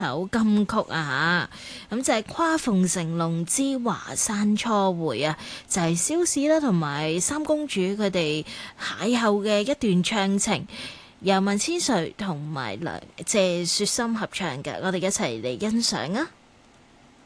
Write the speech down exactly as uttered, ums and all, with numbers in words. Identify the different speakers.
Speaker 1: 首金曲啊嚇，咁就係跨鳳成龍之華山初會啊，就係蕭氏啦同埋三公主佢哋邂逅嘅一段唱情，由文千歲同埋梁謝雪心合唱嘅，我哋一齊嚟欣賞啊！